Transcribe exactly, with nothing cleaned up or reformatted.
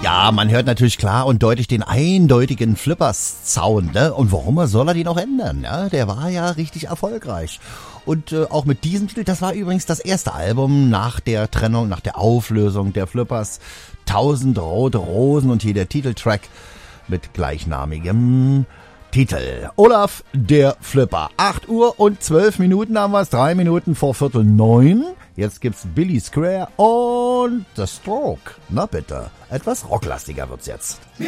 Ja, man hört natürlich klar und deutlich den eindeutigen Flippers-Sound, ne? Und warum soll er den auch ändern? Ja, der war ja richtig erfolgreich. Und äh, auch mit diesem Titel, das war übrigens das erste Album nach der Trennung, nach der Auflösung der Flippers. Tausend rote Rosen und hier der Titeltrack mit gleichnamigem Titel. Olaf, der Flipper. acht Uhr und zwölf Minuten haben wir es, drei Minuten vor Viertel neun. Jetzt gibt's Billy Square und The Stroke. Na bitte, etwas rocklastiger wird's jetzt.